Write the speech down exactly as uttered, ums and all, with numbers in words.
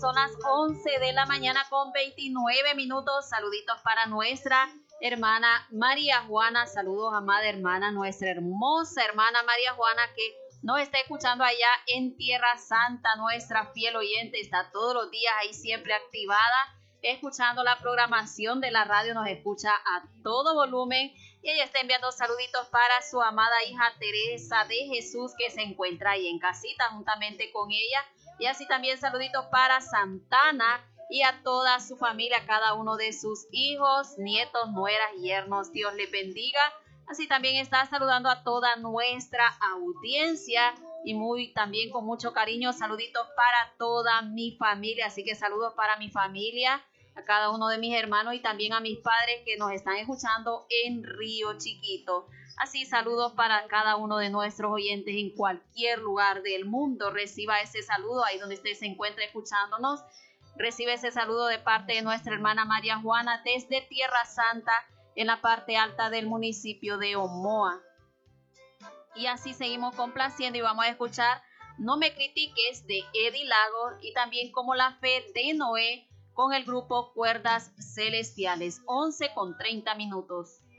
Son las once de la mañana con veintinueve minutos. Saluditos para nuestra hermana María Juana. Saludos, amada hermana, nuestra hermosa hermana María Juana, que nos está escuchando allá en Tierra Santa. Nuestra fiel oyente está todos los días ahí siempre activada, escuchando la programación de la radio. Nos escucha a todo volumen y ella está enviando saluditos para su amada hija Teresa de Jesús, que se encuentra ahí en casita juntamente con ella. Y así también saluditos para Santana y a toda su familia, cada uno de sus hijos, nietos, nueras, yernos. Dios les bendiga. Así también está saludando a toda nuestra audiencia y muy también con mucho cariño saluditos para toda mi familia. Así que saludos para mi familia, a cada uno de mis hermanos y también a mis padres que nos están escuchando en Río Chiquito. Así saludos para cada uno de nuestros oyentes en cualquier lugar del mundo. Reciba ese saludo ahí donde usted se encuentra escuchándonos. Recibe ese saludo de parte de nuestra hermana María Juana desde Tierra Santa, en la parte alta del municipio de Omoa. Y así seguimos complaciendo y vamos a escuchar No me critiques de Eddie Lagos y también Como la fe de Noé con el grupo Cuerdas Celestiales. once con treinta minutos.